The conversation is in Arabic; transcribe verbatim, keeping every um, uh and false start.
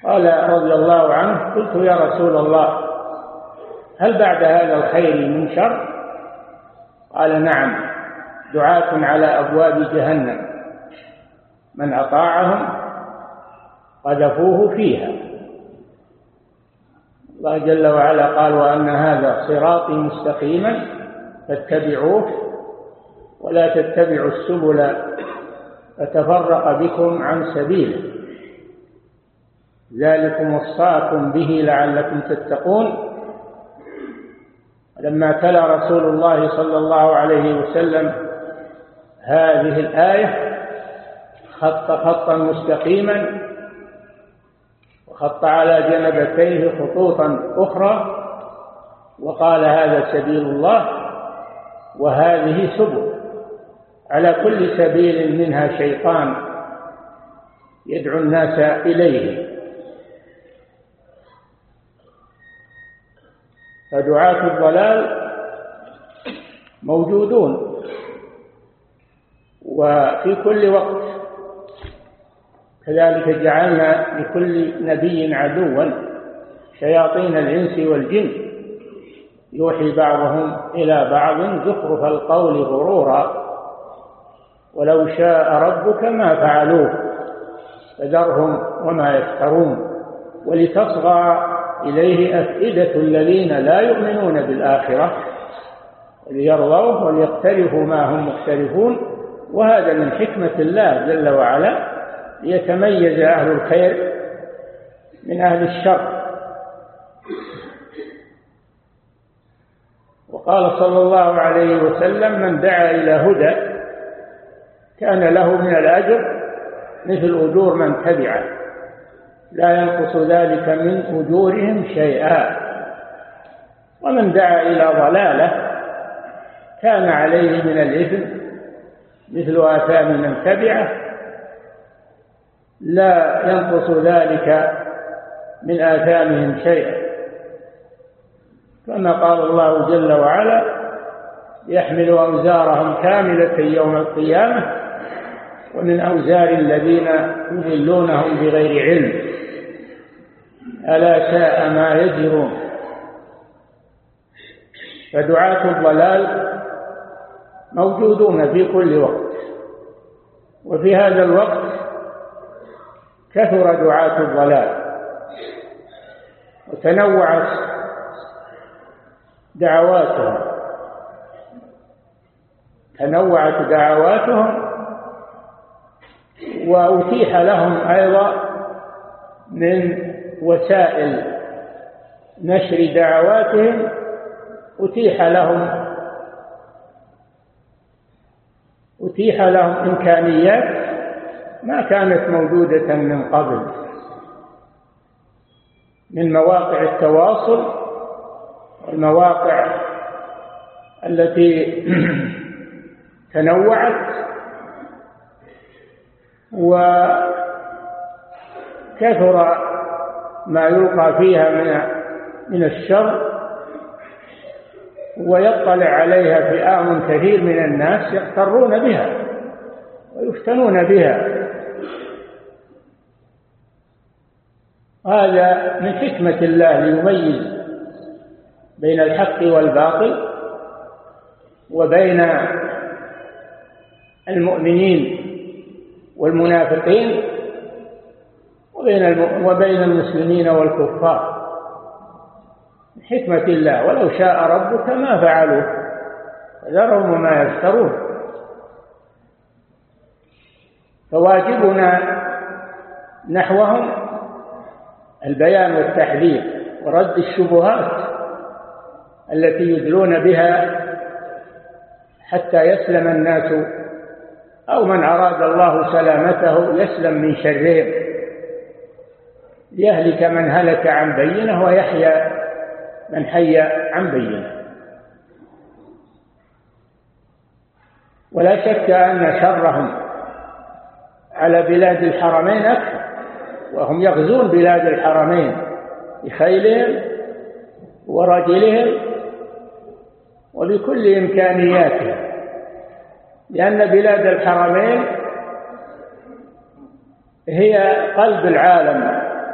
قال رضي الله عنه: قلت يا رسول الله هل بعد هذا الخير من شر؟ قال: نعم، دعاة على أبواب جهنم من أطاعهم قذفوه فيها. الله جل وعلا قال: وأن هذا صراطي مستقيما فاتبعوه ولا تتبعوا السبل فتفرق بكم عن سبيله، ذلكم وصاكم به لعلكم تتقون. لما تلا رسول الله صلى الله عليه وسلم هذه الآية خط خطا مستقيما وخط على جنبتيه خطوطا أخرى وقال: هذا سبيل الله وهذه سبل، على كل سبيل منها شيطان يدعو الناس إليه. فدعاة الضلال موجودون وفي كل وقت، كذلك جعلنا لكل نبي عدوا شياطين الإنس والجن يوحي بعضهم إلى بعض زخرف القول غرورا ولو شاء ربك ما فعلوه فذرهم وما يفترون ولتصغى إليه أفئدة الذين لا يؤمنون بالآخرة وليرضوه وليقترفوا ما هم مقترفون. وهذا من حكمة الله جل وعلا ليتميز أهل الخير من أهل الشر. وقال صلى الله عليه وسلم: من دعا إلى هدى كان له من الأجر مثل أجور من تبعه لا ينقص ذلك من أجورهم شيئا، ومن دعا إلى ضلالة كان عليه من الإثم مثل آثام من تبعه لا ينقص ذلك من آثامهم شيئا، كما قال الله جل وعلا: يحمل أوزارهم كاملة يوم القيامة ومن أوزار الذين يضلونهم بغير علم ألا ساء ما يزرون. فدعاة الضلال موجودون في كل وقت، وفي هذا الوقت كثر دعاة الضلال وتنوعت دعواتهم تنوعت دعواتهم وأتيح لهم أيضا من وسائل نشر دعواتهم أتيح لهم أتيح لهم إمكانيات ما كانت موجودة من قبل من مواقع التواصل والمواقع التي تنوعت وكثر ما يلقى فيها من من الشر ويطلع عليها فئام كثير من الناس يغترون بها ويفتنون بها. هذا من حكمة الله ليميز بين الحق والباطل وبين المؤمنين والمنافقين وبين وبين المسلمين والكفار، من حكمة الله. ولو شاء ربك ما فعلوه فذرهم وما يفترون. فواجبنا نحوهم البيان والتحذير ورد الشبهات التي يدلون بها حتى يسلم الناس، أو من أراد الله سلامته يسلم من شرهم، ليهلك من هلك عن بينه ويحيى من حي عن بينه. ولا شك أن شرهم على بلاد الحرمين أكثر، وهم يغزون بلاد الحرمين بخيلهم ورجلهم وبكل إمكانياتهم، لأن بلاد الحرمين هي قلب العالم